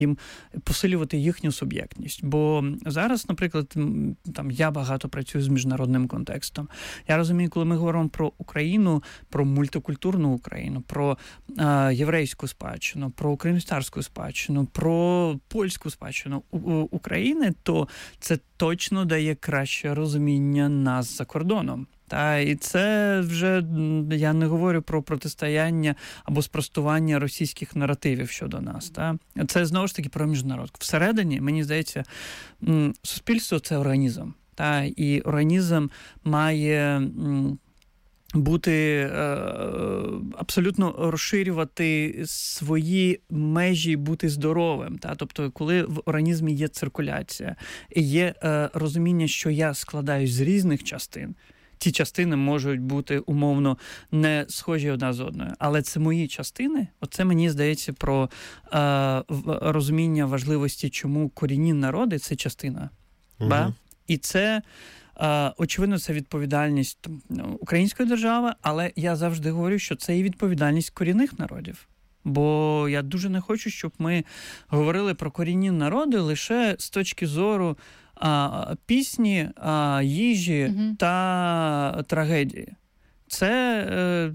їм посилювати їхню суб'єктність. Бо зараз, наприклад, там я багато працюю з міжнародним контекстом. Я розумію, коли ми говоримо про Україну, про мультикультурну Україну, про єврейську спадщину, про кримськотатарську спадщину, про польську спадщину України, то це точно дає краще розуміння нас за кордоном. І це вже, я не говорю про протистояння або спростування російських наративів щодо нас. Це, знову ж таки, про міжнарод. Всередині, мені здається, суспільство – це організм. І організм має бути абсолютно розширювати свої межі, бути здоровим. Тобто, коли в організмі є циркуляція, є розуміння, що я складаюсь з різних частин, ті частини можуть бути умовно не схожі одна з одною, але це мої частини. Оце, мені здається, про розуміння важливості, чому корінні народи – це частина. І це, очевидно, це відповідальність української держави, але я завжди говорю, що це і відповідальність корінних народів. Бо я дуже не хочу, щоб ми говорили про корінні народи лише з точки зору пісні, їжі та трагедії. Це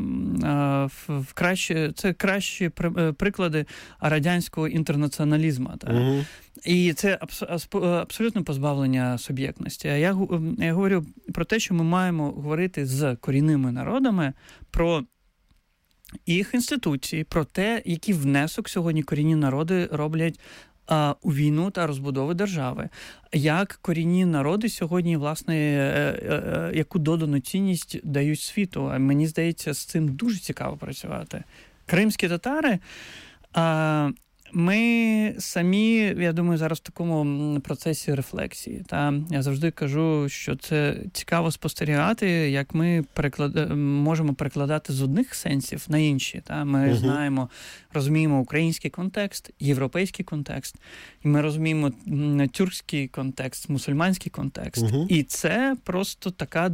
кращі приклади радянського інтернаціоналізму. І це абсолютно позбавлення суб'єктності. Я говорю про те, що ми маємо говорити з корінними народами про їх інституції, про те, який внесок сьогодні корінні народи роблять у війну та розбудову держави. Як корінні народи сьогодні, власне, яку додану цінність дають світу. А мені здається, з цим дуже цікаво працювати. Кримські татари, ми самі, я думаю, зараз в такому процесі рефлексії. Я завжди кажу, що це цікаво спостерігати, як ми можемо перекладати з одних сенсів на інші. Ми розуміємо український контекст, європейський контекст, і ми розуміємо тюркський контекст, мусульманський контекст. І це просто така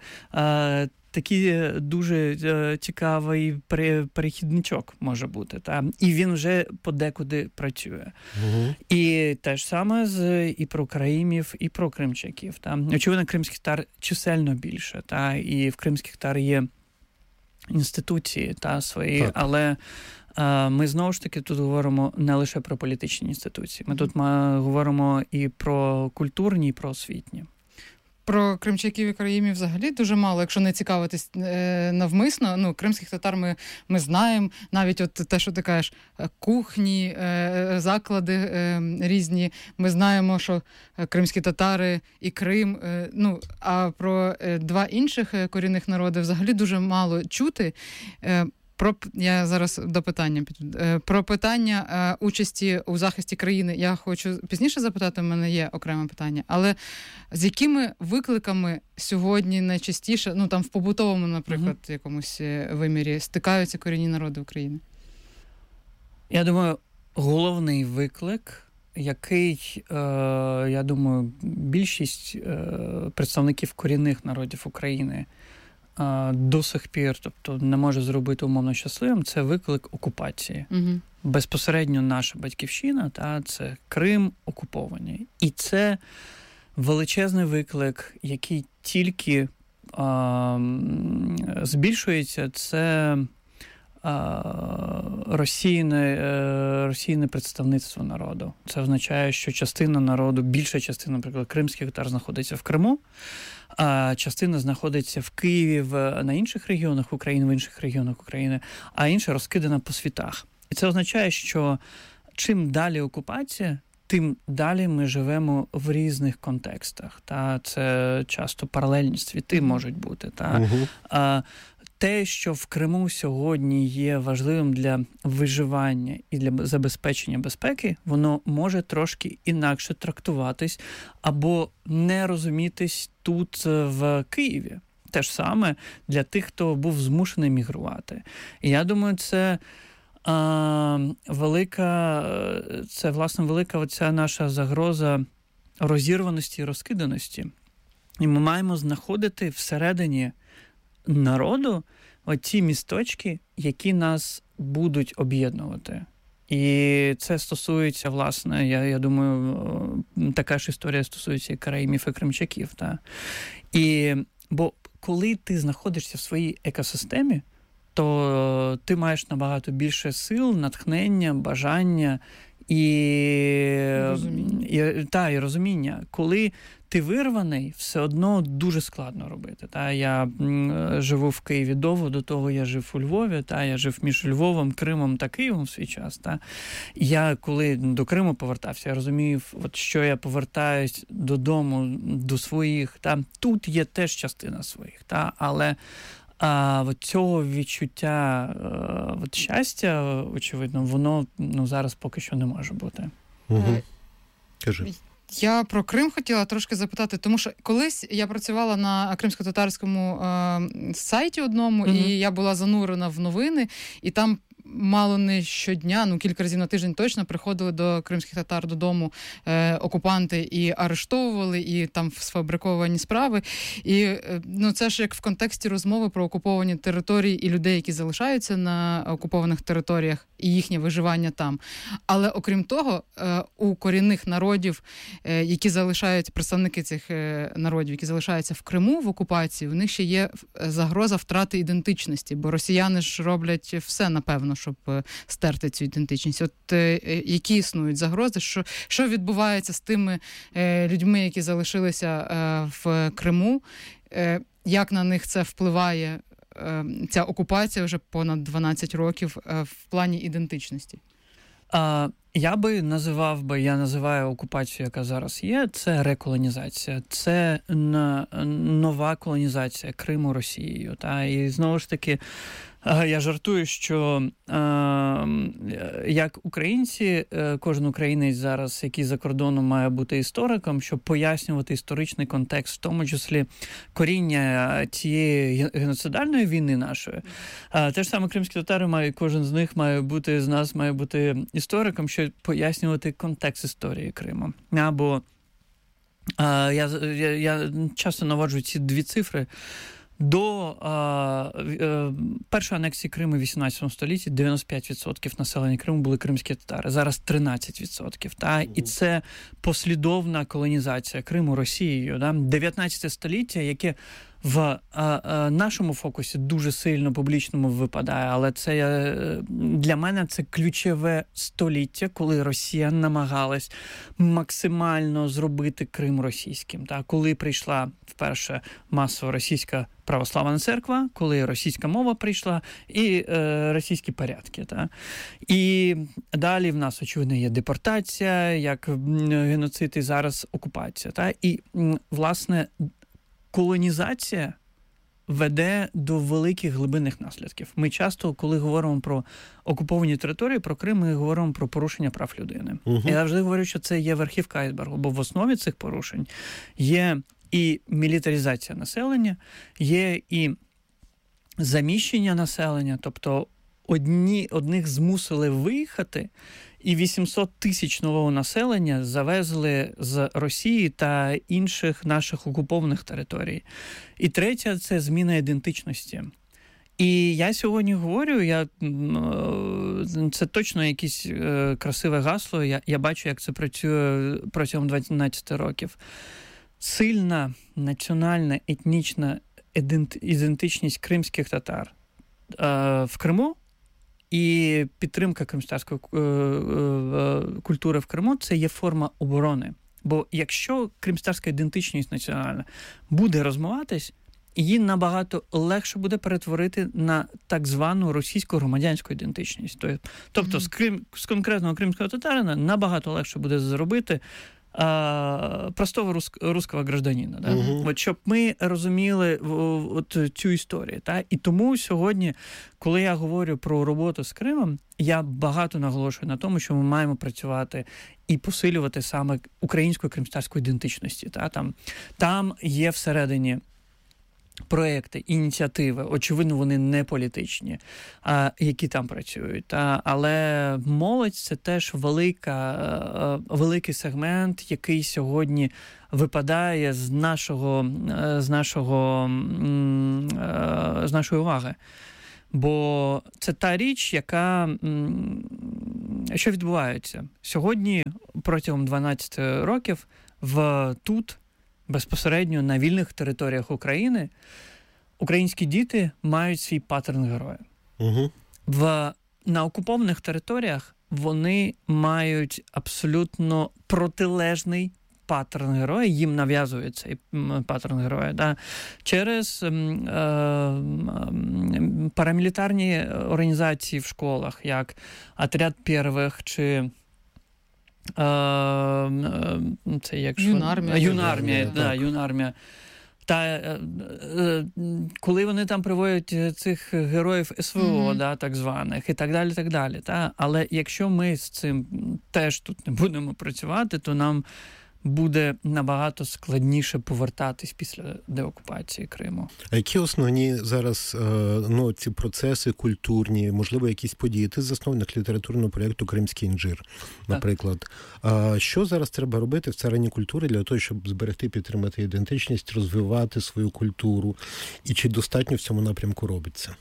такий дуже цікавий перехідничок може бути. І він вже подекуди працює. І те ж саме і про кримів, і про кримчаків. Очевидно, кримських татар чисельно більше. І в кримських татар є інституції свої, але ми знову ж таки тут говоримо не лише про політичні інституції. Ми тут говоримо і про культурні, і про освітні. Про кримчаків і караїмів взагалі дуже мало, якщо не цікавитись навмисно. Кримських татар ми знаємо, навіть от те, що ти кажеш, кухні, заклади різні. Ми знаємо, що кримські татари і Крим. А про два інших корінних народи взагалі дуже мало чути. Я зараз до питання піду. Про питання участі у захисті країни я хочу пізніше запитати, у мене є окреме питання. Але з якими викликами сьогодні найчастіше, там в побутовому, наприклад, якомусь вимірі, стикаються корінні народи України? Я думаю, головний виклик, який, я думаю, більшість представників корінних народів України до сих пір, тобто не може зробити умовно щасливим, це виклик окупації. Безпосередньо наша батьківщина, це Крим окупований. І це величезний виклик, який тільки збільшується, це російне представництво народу. Це означає, що частина народу, більша частина, наприклад, кримських татар знаходиться в Криму, а частина знаходиться в Києві, на інших регіонах України, в інших регіонах України, а інша розкидана по світах. І це означає, що чим далі окупація, тим далі ми живемо в різних контекстах. Це часто паралельні світи можуть бути. Те, що в Криму сьогодні є важливим для виживання і для забезпечення безпеки, воно може трошки інакше трактуватись або не розумітись тут, в Києві. Те ж саме для тих, хто був змушений мігрувати. І я думаю, це велика оця наша загроза розірваності і розкиданості. І ми маємо знаходити всередині народу оці місточки, які нас будуть об'єднувати. І це стосується, власне, я думаю, така ж історія стосується і караїмів, і кримчаків. Та? Бо коли ти знаходишся в своїй екосистемі, то ти маєш набагато більше сил, натхнення, бажання і розуміння. Коли ти вирваний, все одно дуже складно робити. Та? Я живу в Києві довго, до того я жив у Львові, та? Я жив між Львовом, Кримом та Києвом в свій час. Та? Я, коли до Криму повертався, я розумів, що я повертаюсь додому, до своїх. Та? Тут є теж частина своїх, та? Але цього відчуття щастя, очевидно, воно зараз поки що не може бути. Угу. Кажи. Я про Крим хотіла трошки запитати, тому що колись я працювала на кримсько-татарському сайті одному, і я була занурена в новини, і там мало не щодня, кілька разів на тиждень точно приходили до кримських татар додому окупанти і арештовували, і там сфабриковані справи. І це ж як в контексті розмови про окуповані території і людей, які залишаються на окупованих територіях, і їхнє виживання там. Але окрім того, у корінних народів, які залишаються, представники цих народів, які залишаються в Криму в окупації, у них ще є загроза втрати ідентичності, бо росіяни ж роблять все, напевно, щоб стерти цю ідентичність. От які існують загрози, що відбувається з тими людьми, які залишилися в Криму, як на них це впливає, ця окупація вже понад 12 років в плані ідентичності? Я називаю окупацію, яка зараз є, це реколонізація. Це нова колонізація Криму Росією. Та? І знову ж таки, я жартую, що як українці, кожен українець зараз, який за кордоном, має бути істориком, щоб пояснювати історичний контекст, в тому числі коріння цієї геноцидальної війни нашої. Те ж саме кримські татари кожен з них з нас має бути істориком, щоб пояснювати контекст історії Криму. Або я часто наводжу ці дві цифри. До першої анексії Криму в 18 столітті 95% населення Криму були кримські татари. Зараз 13%. Та? І це послідовна колонізація Криму Росією. Да? 19 століття, яке в нашому фокусі дуже сильно публічному випадає, але це для мене це ключове століття, коли Росія намагалась максимально зробити Крим російським. Та? Коли прийшла вперше масово російська православна церква, коли російська мова прийшла і російські порядки. Та? І далі в нас, очевидно, є депортація, як геноцид, і зараз окупація. Та? І, власне, колонізація веде до великих глибинних наслідків. Ми часто, коли говоримо про окуповані території, про Крим, ми говоримо про порушення прав людини. Я завжди говорю, що це є верхівка айсбергу, бо в основі цих порушень є і мілітаризація населення, є і заміщення населення, тобто одних змусили виїхати, і 800 тисяч нового населення завезли з Росії та інших наших окупованих територій. І третє – це зміна ідентичності. І я сьогодні говорю, це точно якесь красиве гасло, я бачу, як це працює протягом 12 років. Сильна національна етнічна ідентичність кримських татар в Криму і підтримка кримської культури в Криму – це є форма оборони. Бо якщо кримська ідентичність національна буде розмиватись, її набагато легше буде перетворити на так звану російську громадянську ідентичність. Тобто з конкретного кримського татарина набагато легше буде зробити простого русского гражданина. Да? От, щоб ми розуміли цю історію. Та? І тому сьогодні, коли я говорю про роботу з Кримом, я багато наголошую на тому, що ми маємо працювати і посилювати саме українську кримську ідентичності. Та? Там є всередині проекти, ініціативи, очевидно, вони не політичні, які там працюють. Але молодь – це теж великий сегмент, який сьогодні випадає з нашої уваги. Бо це та річ, що відбувається. Сьогодні, протягом 12 років, тут, безпосередньо на вільних територіях України, українські діти мають свій паттерн героя. Угу. На окупованих територіях вони мають абсолютно протилежний паттерн героя, їм нав'язує цей паттерн героя, да, через парамілітарні організації в школах, як «Отряд первих» чи це як Юнармія. Та коли вони там приводять цих героїв СВО, да, так званих, і так далі, так далі. Та? Але якщо ми з цим теж тут не будемо працювати, то нам буде набагато складніше повертатись після деокупації Криму. А які основні зараз ці процеси культурні, можливо, якісь події? Ти засновник літературного проєкту «Кримський інжир», наприклад. Що зараз треба робити в царині культури для того, щоб зберегти, підтримати ідентичність, розвивати свою культуру? І чи достатньо в цьому напрямку робиться?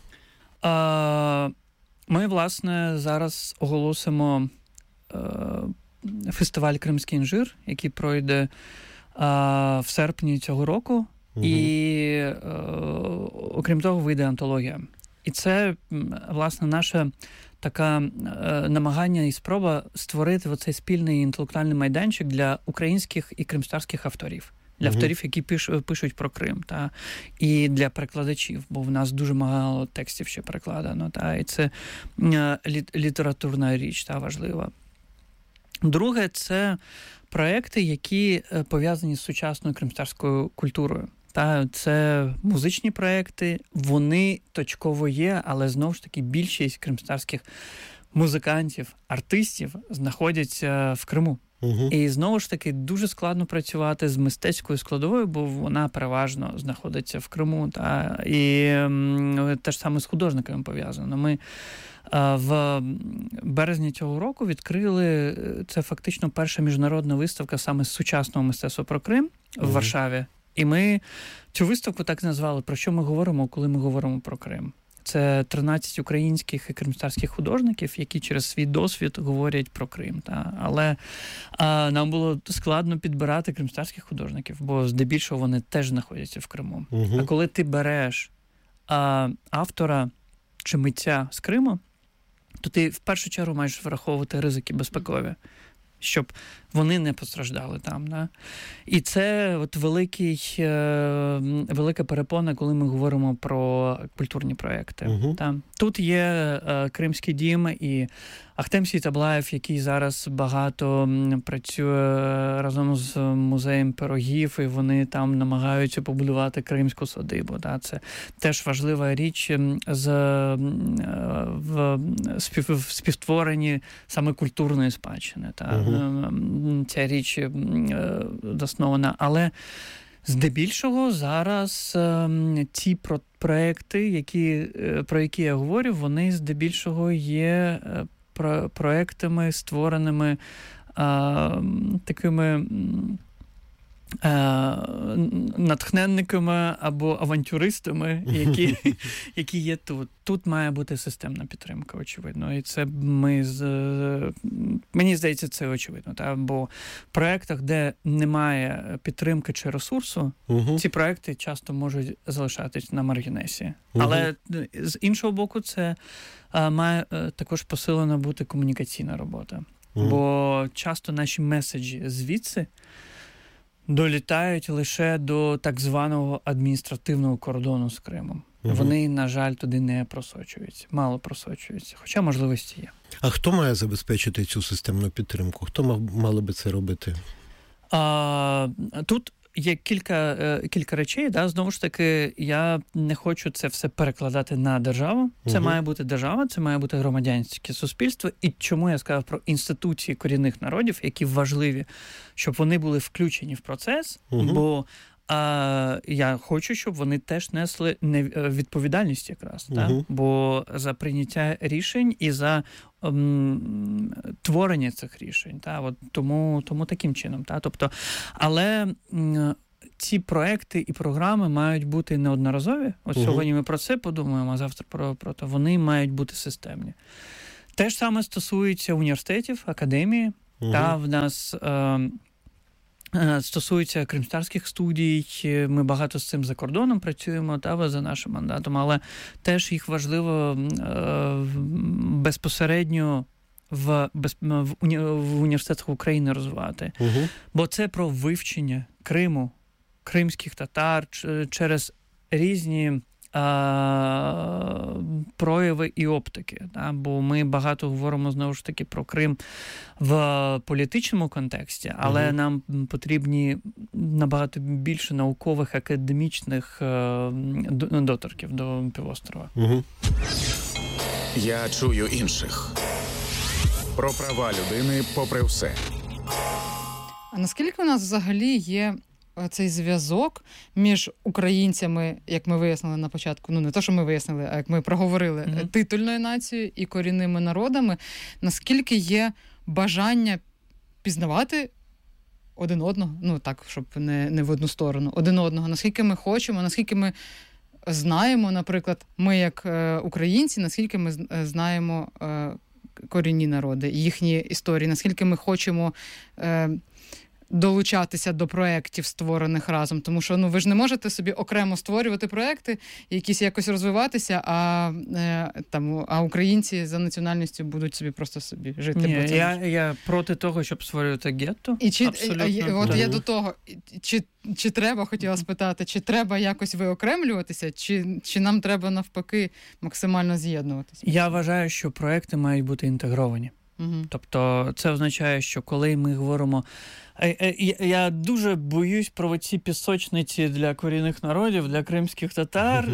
Ми, власне, зараз оголосимо фестиваль «Кримський інжир», який пройде в серпні цього року. І, окрім того, вийде антологія. І це, власне, наше таке намагання і спроба створити оцей спільний інтелектуальний майданчик для українських і кримських авторів. Для авторів, які пишуть про Крим, та, і для перекладачів, бо в нас дуже мало текстів ще перекладено, та, і це літературна річ, та, важлива. Друге, це проекти, які пов'язані з сучасною кримською культурою. Та це музичні проекти, вони точково є, але знову ж таки більшість кримських музикантів, артистів знаходяться в Криму. І знову ж таки дуже складно працювати з мистецькою складовою, бо вона переважно знаходиться в Криму. Та, і те ж саме з художниками пов'язано. Ми в березні цього року відкрили, це фактично перша міжнародна виставка саме з сучасного мистецтва про Крим в Варшаві. І ми цю виставку так назвали, про що ми говоримо, коли ми говоримо про Крим. Це 13 українських і кримських художників, які через свій досвід говорять про Крим. Та? Але нам було складно підбирати кримських художників, бо здебільшого вони теж знаходяться в Криму. А коли ти береш автора чи митця з Криму, то ти в першу чергу маєш враховувати ризики безпекові, щоб вони не постраждали там. Да? І це от велика перепона, коли ми говоримо про культурні проекти. Та? Тут є Кримський дім і Ахтем Сітаблаєв, який зараз багато працює разом з музеєм пирогів, і вони там намагаються побудувати кримську садибу. Да? Це теж важлива річ в співтворенні саме культурної спадщини. Та? Ця річ заснована. Але здебільшого зараз ці проекти, про які я говорю, вони здебільшого є проектами, створеними такими натхненниками або авантюристами, які є тут. Тут має бути системна підтримка, очевидно. І це мені здається, це очевидно. Та? Бо в проєктах, де немає підтримки чи ресурсу, ці проєкти часто можуть залишатись на маргінесі. Але з іншого боку, це має також посилена бути комунікаційна робота. Бо часто наші меседжі звідси долітають лише до так званого адміністративного кордону з Кримом. Вони, на жаль, туди не просочуються, мало просочуються, хоча можливості є. А хто має забезпечити цю системну підтримку? Хто мали би це робити? Тут є кілька речей. Да? Знову ж таки, я не хочу це все перекладати на державу. Це має бути держава, це має бути громадянське суспільство. І чому я сказав про інституції корінних народів, які важливі, щоб вони були включені в процес, бо я хочу, щоб вони теж несли відповідальність якраз, бо за прийняття рішень і за творення цих рішень. От тому таким чином. Тобто, але ці проекти і програми мають бути неодноразові. От сьогодні ми про це подумаємо, а завтра про те. Вони мають бути системні. Те ж саме стосується університетів, академії. Та в нас стосується кримськотатарських студій. Ми багато з цим за кордоном працюємо, та за нашим мандатом, але теж їх важливо безпосередньо в університетах України розвивати. Бо це про вивчення Криму, кримських татар через різні прояви і оптики. Да? Бо ми багато говоримо, знову ж таки, про Крим в політичному контексті, але нам потрібні набагато більше наукових, академічних доторків до півострова. Я чую інших. Про права людини попри все. А наскільки у нас взагалі є цей зв'язок між українцями, як ми вияснили на початку, ну не те, що ми вияснили, а як ми проговорили, титульною нацією і корінними народами, наскільки є бажання пізнавати один одного, ну так, щоб не в одну сторону, один одного, наскільки ми хочемо, наскільки ми знаємо, наприклад, ми як українці, наскільки ми знаємо корінні народи, їхні історії, наскільки ми хочемо долучатися до проєктів, створених разом. Тому що ви ж не можете собі окремо створювати проєкти, якісь якось розвиватися, а українці за національністю будуть собі просто собі жити. Ні, я проти того, щоб створювати гетто. От я до того, чи треба, хотіла спитати, чи треба якось виокремлюватися, чи нам треба навпаки максимально з'єднуватися? Я вважаю, що проєкти мають бути інтегровані. Тобто це означає, що коли ми говоримо... Я дуже боюсь про ці пісочниці для корінних народів, для кримських татар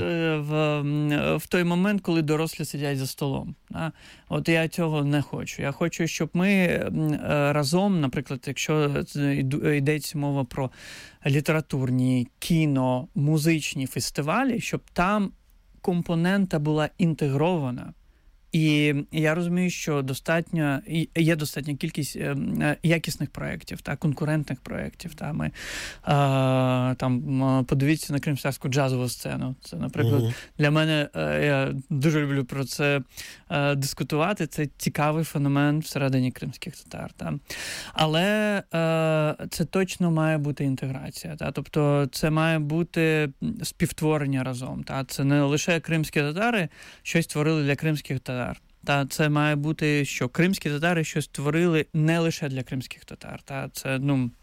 в той момент, коли дорослі сидять за столом. От я цього не хочу. Я хочу, щоб ми разом, наприклад, якщо йдеться мова про літературні, кіно, музичні фестивалі, щоб там компонента була інтегрована. І я розумію, що є достатня кількість якісних проєктів, конкурентних проєктів. Ми подивіться на кримськотатарську джазову сцену. Це, наприклад, для мене, я дуже люблю про це дискутувати, це цікавий феномен всередині кримських татар. Але це точно має бути інтеграція. Тобто це має бути співтворення разом. Це не лише кримські татари щось творили для кримських татар. Це має бути, що кримські татари щось творили не лише для кримських татар. Це,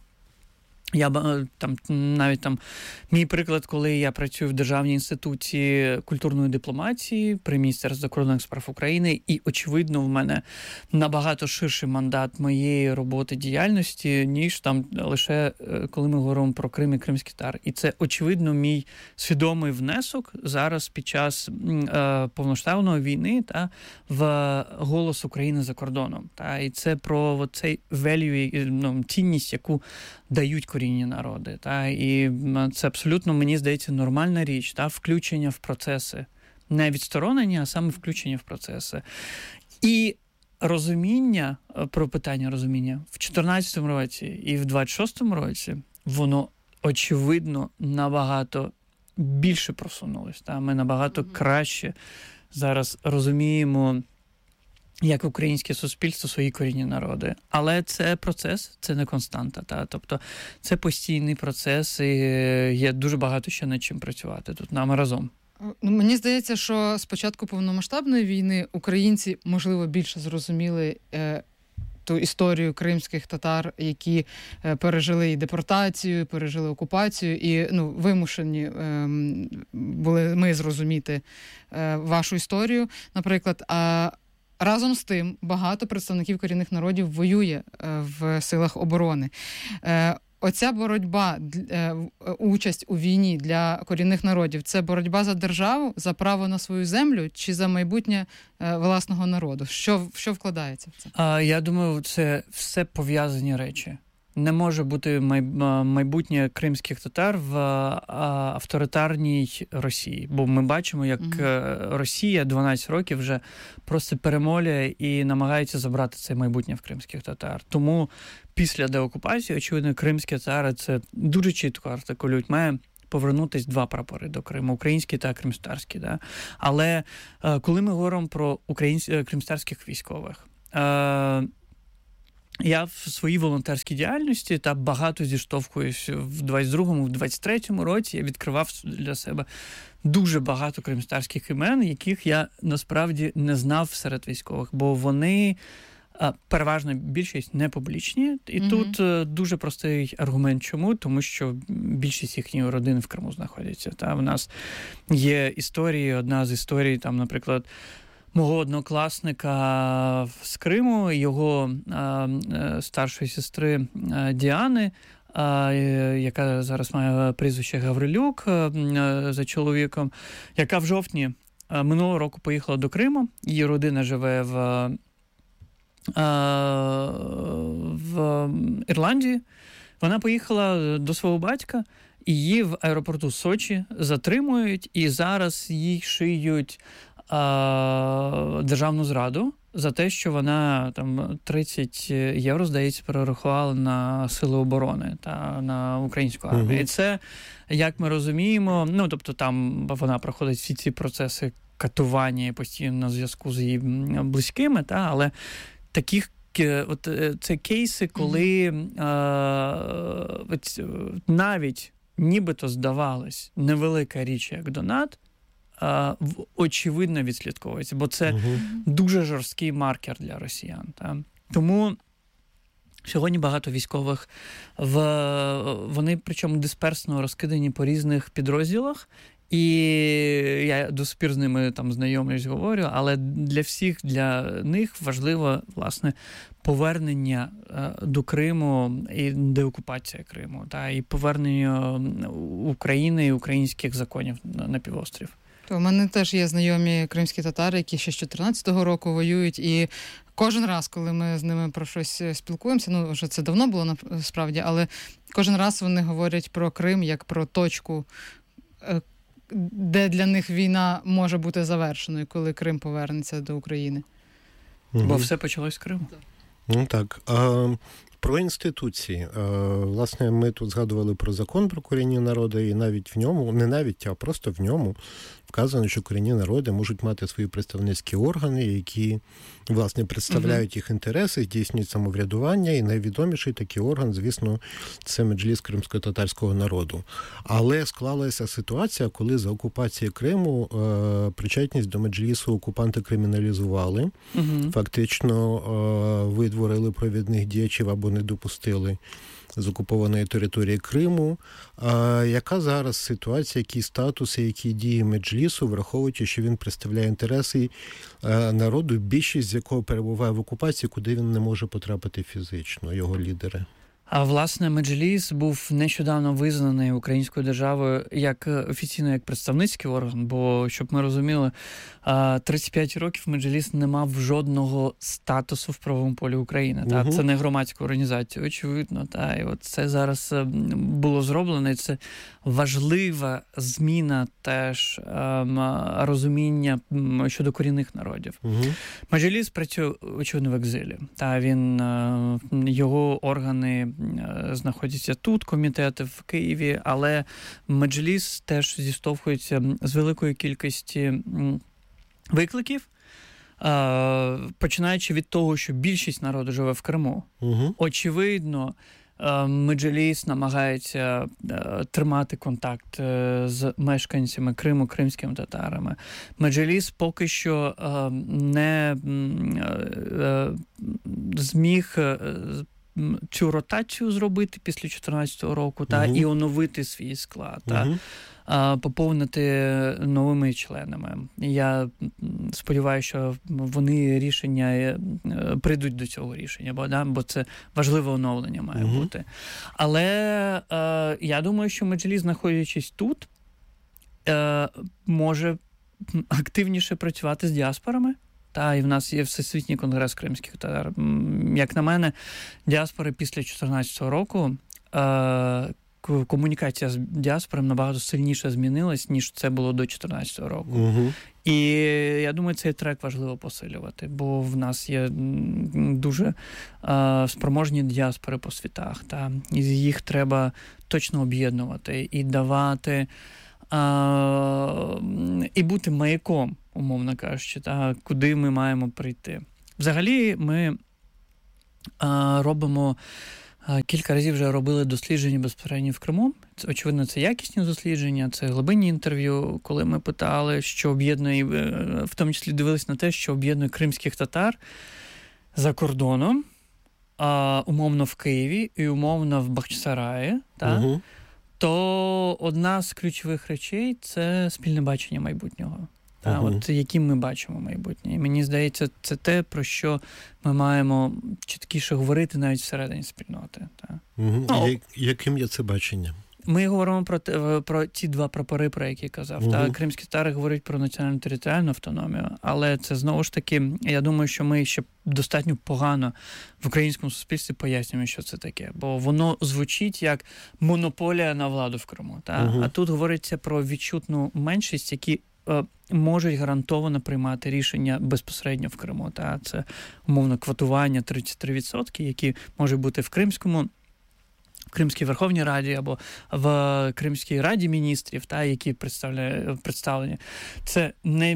я навіть мій приклад, коли я працюю в Державній інституції культурної дипломатії при Міністерстві закордонних справ України, і, очевидно, в мене набагато ширший мандат моєї роботи, діяльності, ніж лише коли ми говоримо про Крим і кримський татар. І це, очевидно, мій свідомий внесок зараз під час повноштабної війни в голос України за кордоном. І це про цей value, цінність, яку дають корінні народи. І це абсолютно, мені здається, нормальна річ, включення в процеси. Не відсторонення, а саме включення в процеси. І розуміння, про питання розуміння, в 2014 році і в 2026 році, воно, очевидно, набагато більше просунулось. Ми набагато краще зараз розуміємо, як українське суспільство, свої корінні народи. Але це процес, це не константа. Тобто це постійний процес, і є дуже багато ще над чим працювати тут нам разом. Мені здається, що з початку повномасштабної війни українці, можливо, більше зрозуміли ту історію кримських татар, які пережили і депортацію, пережили окупацію, і вимушені були ми зрозуміти вашу історію, наприклад. Разом з тим, багато представників корінних народів воює в силах оборони. Оця боротьба, участь у війні для корінних народів – це боротьба за державу, за право на свою землю чи за майбутнє власного народу? Що вкладається в це? Я думаю, це все пов'язані речі. Не може бути майбутнє кримських татар в авторитарній Росії. Бо ми бачимо, як Росія 12 років вже просто перемолює і намагається забрати це майбутнє в кримських татар. Тому після деокупації, очевидно, кримські татари це дуже чітко артикулюють, має повернутись два прапори до Криму, український та кримстарський. Да? Але коли ми говоримо про кримстарських військових, я в своїй волонтерській діяльності та багато зіштовхуюсь в 22-му, в 23-му році. Я відкривав для себе дуже багато кримстарських імен, яких я насправді не знав серед військових, бо вони переважно більшість не публічні. І тут дуже простий аргумент. Чому? Тому що більшість їхньої родини в Криму знаходяться. Та в нас є історії, одна з історій, там, наприклад, мого однокласника з Криму, його старшої сестри Діани, яка зараз має прізвище Гаврилюк за чоловіком, яка в жовтні минулого року поїхала до Криму. Її родина живе в Ірландії. Вона поїхала до свого батька, і її в аеропорту Сочі затримують, і зараз їй шиють державну зраду за те, що вона там 30 євро, здається, перерахувала на Сили оборони та на українську армію. І це, як ми розуміємо, ну, тобто там вона проходить всі ці процеси катування і постійно на зв'язку з її близькими, та, але таких це кейси, коли навіть нібито здавалось невелика річ, як донат, очевидно відслідковується, бо це дуже жорсткий маркер для росіян. Та. Тому сьогодні багато військових, вони причому дисперсно розкидані по різних підрозділах, і я до сих пір з ними там знайомлюсь, говорю, але для них важливо, власне, повернення до Криму і деокупація Криму, та, і повернення України і українських законів на півострів. У мене теж є знайомі кримські татари, які ще з 14-го року воюють, і кожен раз, коли ми з ними про щось спілкуємося, ну, вже це давно було насправді, але кожен раз вони говорять про Крим як про точку, де для них війна може бути завершеною, коли Крим повернеться до України. Бо все почалось з Криму. Ну так. Про інституції. Власне, ми тут згадували про закон про корінні народи, і навіть в ньому, не навіть, а просто в ньому вказано, що корінні народи можуть мати свої представницькі органи, які, власне, представляють їх інтереси, здійснюють самоврядування, і найвідоміший такий орган, звісно, це Меджліс кримсько-татарського народу. Але склалася ситуація, коли за окупації Криму причетність до Меджлісу окупанти криміналізували, фактично видворили провідних діячів або не допустили з окупованої території Криму. Яка зараз ситуація, які статуси, які дії Меджлісу, враховуючи, що він представляє інтереси народу, більшість з якого перебуває в окупації, куди він не може потрапити фізично, його лідери? А, власне, Меджліс був нещодавно визнаний українською державою як офіційно як представницький орган, бо, щоб ми розуміли, 35 років Меджліс не мав жодного статусу в правовому полі України. Та? Це не громадська організація, очевидно. Та? І от це зараз було зроблено, і це важлива зміна теж розуміння щодо корінних народів. Меджліс працює, очевидно, в екзилі. Та? Його органи знаходяться тут, комітети в Києві, але Меджліс теж зіштовхується з великою кількістю викликів, починаючи від того, що більшість народу живе в Криму. Очевидно, Меджліс намагається тримати контакт з мешканцями Криму, кримськими татарами. Меджліс поки що не зміг цю ротацію зробити після 2014 року та і оновити свій склад, поповнити новими членами. Я сподіваюся, що вони прийдуть до цього рішення, бо це важливе оновлення має бути. Але я думаю, що Меджліс, знаходячись тут, може активніше працювати з діаспорами. Та, і в нас є Всесвітній конгрес кримських татар. Як на мене, діаспори після 2014 року, комунікація з діаспорами набагато сильніше змінилась, ніж це було до 2014 року. І я думаю, цей трек важливо посилювати, бо в нас є дуже спроможні діаспори по світах, та? І їх треба точно об'єднувати і давати, і бути маяком, умовно кажучи, та? Куди ми маємо прийти. Взагалі ми робимо, кілька разів вже робили дослідження безпосередньо в Криму. Очевидно, це якісні дослідження, це глибинні інтерв'ю, коли ми питали, що об'єднує, в тому числі дивились на те, що об'єднує кримських татар за кордоном, умовно в Києві і умовно в Бахчисараї, та? То одна з ключових речей – це спільне бачення майбутнього. От яким ми бачимо майбутнє. І мені здається, це те, про що ми маємо чіткіше говорити навіть всередині спільноти. Яким є це бачення? Ми говоримо про ті два прапори, про які казав. Та кримські татари говорять про національну територіальну автономію, але це знову ж таки, я думаю, що ми ще достатньо погано в українському суспільстві пояснюємо, що це таке. Бо воно звучить як монополія на владу в Криму. А тут говориться про відчутну меншість, які можуть гарантовано приймати рішення безпосередньо в Криму. Та? Це, умовно, квотування 33%, які можуть бути в Кримській Верховній Раді або в Кримській Раді міністрів, та, які представлені. Це не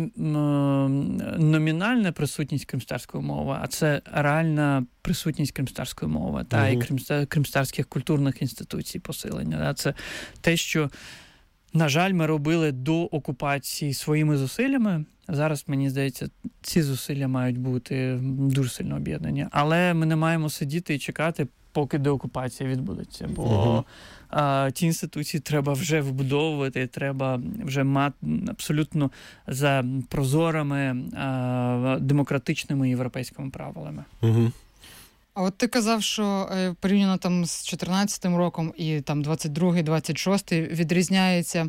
номінальна присутність кримстарської мови, а це реальна присутність кримстарської мови та, і кримстарських культурних інституцій посилення. Та. Це те, що, на жаль, ми робили до окупації своїми зусиллями. Зараз, мені здається, ці зусилля мають бути дуже сильно об'єднані. Але ми не маємо сидіти і чекати, поки деокупація відбудеться. Бо ті інституції треба вже вбудовувати, треба вже мати абсолютно за прозорими, демократичними європейськими правилами. А от ти казав, що порівняно там з 14-м роком і там 22-й, 26-й відрізняється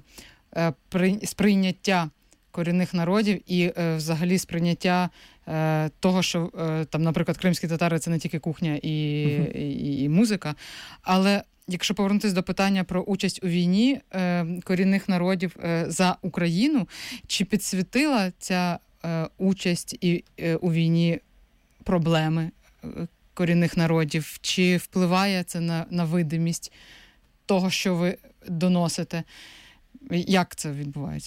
сприйняття корінних народів і взагалі сприйняття того, що там, наприклад, кримські татари – це не тільки кухня і музика, але якщо повернутися до питання про участь у війні корінних народів за Україну, чи підсвітила ця участь у війні проблеми корінних народів, чи впливає це на видимість того, що ви доносите? Як це відбувається?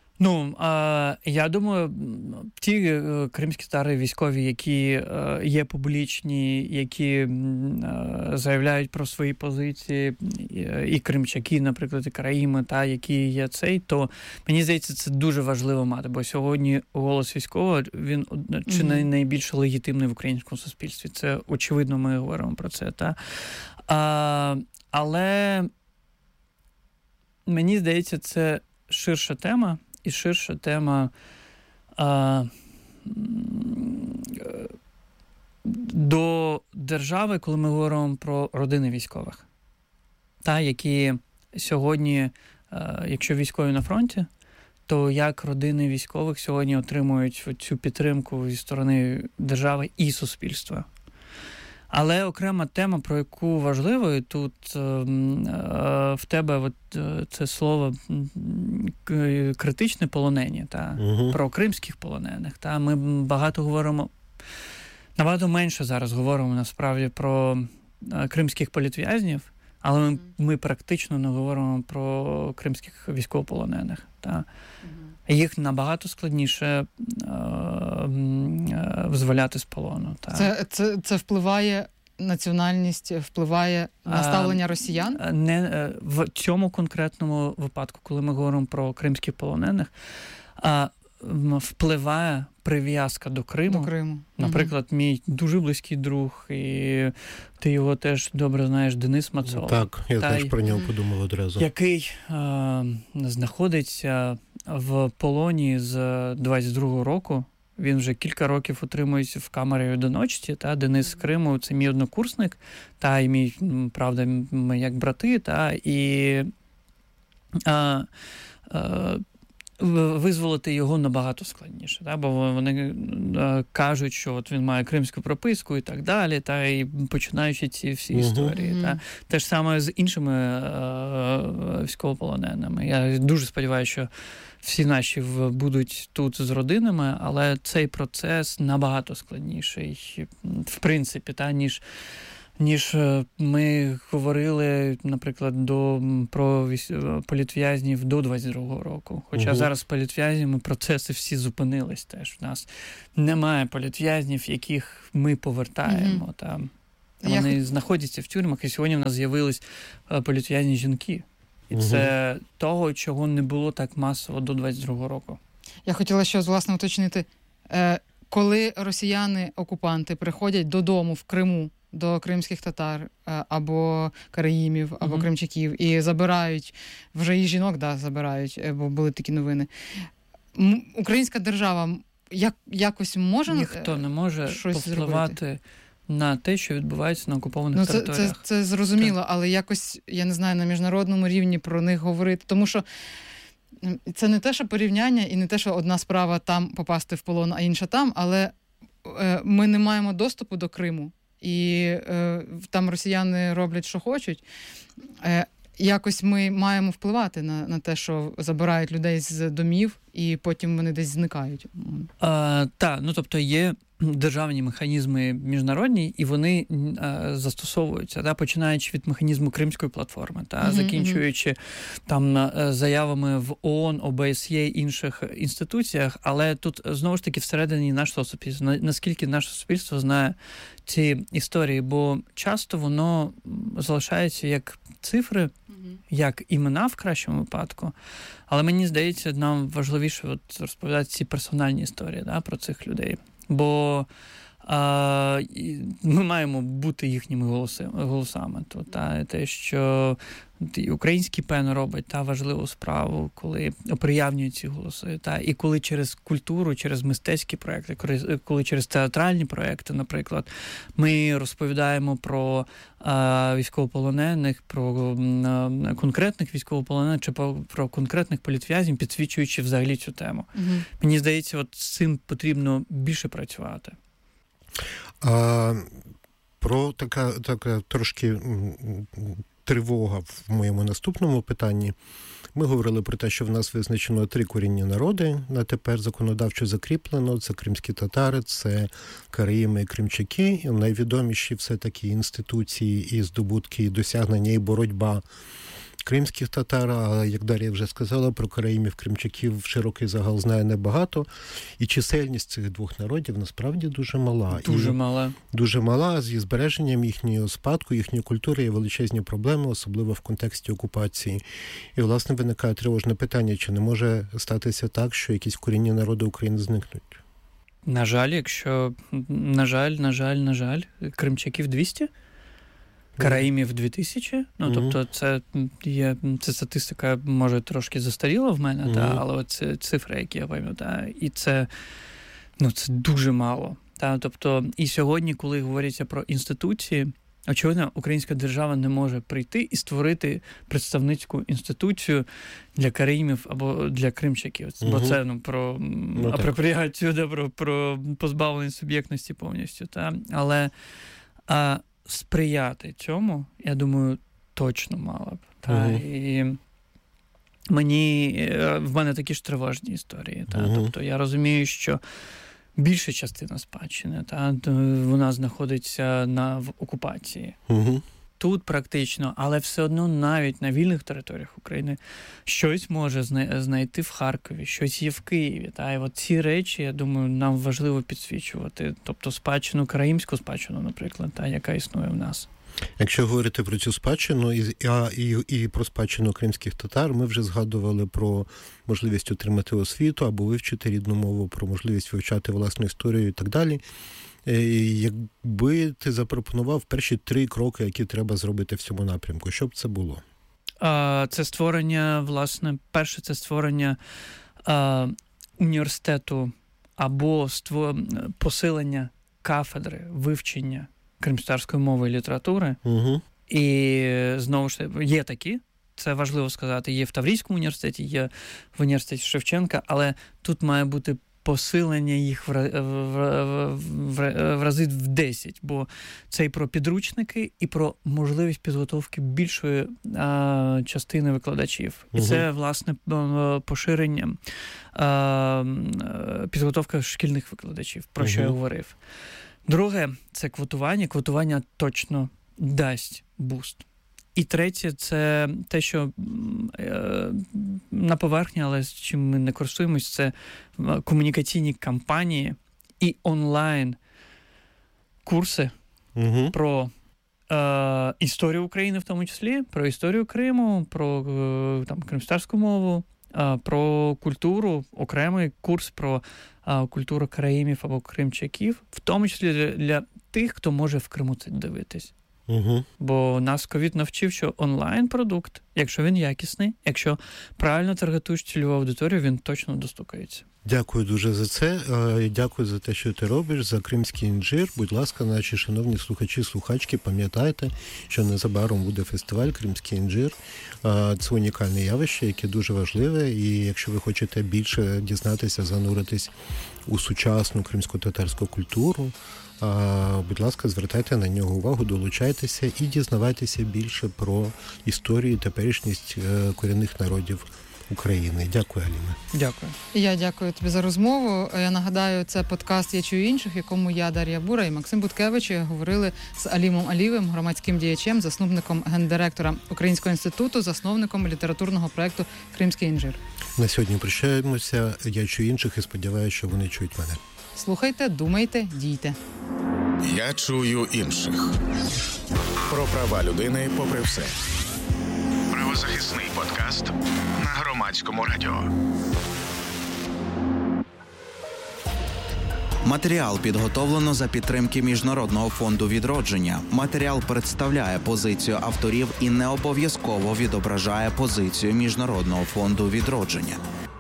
Я думаю, ті кримські татари військові, які є публічні, які заявляють про свої позиції, і кримчаки, наприклад, і караїми, та, які є то мені здається, це дуже важливо мати, бо сьогодні голос військового, він чи не найбільш легітимний в українському суспільстві. Це очевидно, ми говоримо про це. Та. Але мені здається, це ширша тема, і ширша тема до держави, коли ми говоримо про родини військових. Та, які сьогодні, якщо військові на фронті, то як родини військових сьогодні отримують цю підтримку зі сторони держави і суспільства. Але окрема тема, про яку важливо, і тут в тебе це слово критичне полонені, та, про кримських полонених. Та, ми багато говоримо, набагато менше зараз говоримо насправді про кримських політв'язнів, але ми практично не говоримо про кримських військовополонених. Та. Їх набагато складніше визволяти з полону. Та. Це впливає, національність впливає на ставлення росіян? Не в цьому конкретному випадку, коли ми говоримо про кримських полонених, впливає прив'язка до Криму. Наприклад, мій дуже близький друг, і ти його теж добре знаєш, Денис Мацол. Так, я теж про нього подумав одразу. Який знаходиться в полоні з 22-го року. Він вже кілька років утримується в камері одиночці. Та, Денис з Криму, це мій однокурсник, та, і мій, правда, ми як брати, та, і визволити його набагато складніше, та? Бо вони кажуть, що от він має кримську прописку і так далі, та і починаючи ці всі історії. Та? Те ж саме з іншими військовополоненими. Я дуже сподіваюся, що всі наші будуть тут з родинами, але цей процес набагато складніший, в принципі, та, ніж ми говорили, наприклад, про політв'язнів до 22-го року. Хоча зараз з політв'язнями процеси всі зупинились теж. У нас немає політв'язнів, яких ми повертаємо. Та. Вони знаходяться в тюрмах, і сьогодні в нас з'явились політв'язні жінки. І це того, чого не було так масово до 22-го року. Я хотіла ще, власне, уточнити. Коли росіяни-окупанти приходять додому в Криму, до кримських татар або караїмів, або кримчаків, і забирають, вже і жінок, забирають, бо були такі новини. Українська держава якось може ніхто не може повпливати на те, що відбувається на окупованих територіях. Це зрозуміло, але якось, я не знаю, на міжнародному рівні про них говорити. Тому що це не те, що порівняння, і не те, що одна справа там попасти в полон, а інша там, але ми не маємо доступу до Криму. І там росіяни роблять, що хочуть. Якось ми маємо впливати на те, що забирають людей з домів, і потім вони десь зникають. Так, тобто є державні механізми міжнародні, і вони застосовуються, починаючи від механізму Кримської платформи, закінчуючи там заявами в ООН, ОБСЄ, інших інституціях, але тут знову ж таки всередині нашого суспільства, наскільки наше суспільство знає ці історії, бо часто воно залишається як цифри, як імена в кращому випадку, але мені здається, нам важливіше розповідати ці персональні історії про цих людей. Бо ми маємо бути їхніми голосами. Те, що український ПЕН робить важливу справу, коли оприявнюють ці голоси. І коли через культуру, через мистецькі проекти, коли через театральні проекти, наприклад, ми розповідаємо про військовополонених, про конкретних військовополонених чи про конкретних політв'язнів, підсвічуючи взагалі цю тему. Мені здається, з цим потрібно більше працювати. Про така трошки тривога в моєму наступному питанні. Ми говорили про те, що в нас визначено 3 корінні народи, на тепер законодавчо закріплено. Це кримські татари, це караїми і кримчаки. І найвідоміші все-таки інституції і здобутки, і досягнення, і боротьба кримських татар, а як Дар'я вже сказала, про караїмів, кримчаків широкий загал знає небагато. І чисельність цих 2 народів насправді дуже мала. Дуже мала. Зі збереженням їхнього спадку, їхньої культури є величезні проблеми, особливо в контексті окупації. І, власне, виникає тривожне питання, чи не може статися так, що якісь корінні народи України зникнуть? На жаль, на жаль, кримчаків 200? Караїмів 2000, тобто це статистика, може, трошки застаріла в мене, але це цифри, які я пам'ятаю, і це дуже мало. Тобто, і сьогодні, коли говориться про інституції, очевидно, українська держава не може прийти і створити представницьку інституцію для караїмів або для кримчаків. Бо це про апропріацію, про позбавлення суб'єктності повністю. Але сприяти цьому, я думаю, точно мала б. І в мене такі ж тривожні історії. Тобто я розумію, що більша частина спадщини, вона знаходиться в окупації. Тут практично, але все одно навіть на вільних територіях України щось може знайти в Харкові, щось є в Києві. І от ці речі, я думаю, нам важливо підсвічувати. Тобто спадщину, караїмську спадщину, наприклад, яка існує в нас. Якщо говорити про цю спадщину і про спадщину кримських татар, ми вже згадували про можливість отримати освіту або вивчити рідну мову, про можливість вивчати власну історію і так далі. Якби ти запропонував перші 3 кроки, які треба зробити в цьому напрямку, що б це було? Це створення, власне, перше, це створення університету або посилення кафедри вивчення кримськотатарської мови і літератури. І, знову ж таки, є такі. це важливо сказати, є в Таврійському університеті, є в університеті Шевченка, але тут має бути посилення їх в рази в 10, бо це і про підручники, і про можливість підготовки більшої частини викладачів. І це, власне, поширення підготовки шкільних викладачів, про що я говорив. Друге, це квотування. Квотування точно дасть буст. І третє, це те, що на поверхні, але з чим ми не користуємось, це комунікаційні кампанії і онлайн-курси про історію України в тому числі, про історію Криму, про кримськотатарську мову, про культуру, окремий курс про культуру караїмів або кримчаків, в тому числі для тих, хто може в Криму це дивитись. Бо нас ковід навчив, що онлайн-продукт, якщо він якісний, якщо правильно таргетуєш цільову аудиторію, він точно достукається. Дякую дуже за це. Дякую за те, що ти робиш, за кримський інжир. Будь ласка, наші шановні слухачі, слухачки, пам'ятайте, що незабаром буде фестиваль «Кримський інжир». Це унікальне явище, яке дуже важливе. І якщо ви хочете більше дізнатися, зануритись у сучасну кримсько-татарську культуру, будь ласка, звертайте на нього увагу, долучайтеся і дізнавайтеся більше про історію і теперішність корінних народів України. Дякую, Аліна. Дякую. Я дякую тобі за розмову. Я нагадаю, це подкаст «Я чую інших», в якому я, Дар'я Бура і Максим Буткевич говорили з Алімом Алієвим, громадським діячем, засновником гендиректора Українського інституту, засновником літературного проєкту «Кримський інжир». На сьогодні прощаємося. Я чую інших і сподіваюся, що вони чують мене. Слухайте, думайте, дійте. Я чую інших. Про права людини попри все. Правозахисний подкаст на Громадському радіо. Матеріал підготовлено за підтримки Міжнародного фонду відродження. Матеріал представляє позицію авторів і не обов'язково відображає позицію Міжнародного фонду відродження.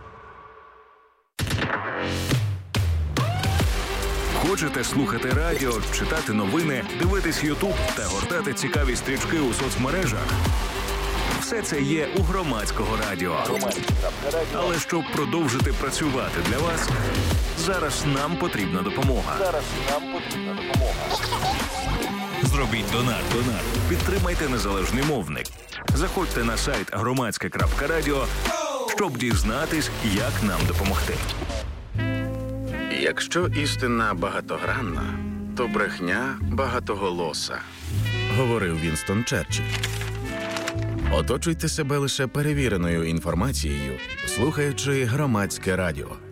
Хочете слухати радіо, читати новини, дивитись Ютуб та гортати цікаві стрічки у соцмережах? Все це є у Громадського радіо. Але щоб продовжити працювати для вас, зараз нам потрібна допомога. Зробіть донат. Підтримайте незалежний мовник. Заходьте на сайт громадське.радіо, щоб дізнатись, як нам допомогти. Якщо істина багатогранна, то брехня багатоголоса, говорив Вінстон Черчилль. Оточуйте себе лише перевіреною інформацією, слухаючи Громадське радіо.